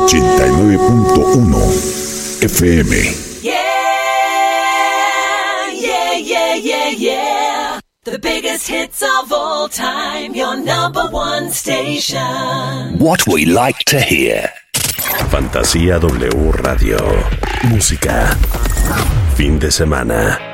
89.1 FM. Yeah. The biggest hits of all time, your number one station. What we like to hear. Fantasía W Radio. Música. Fin de semana.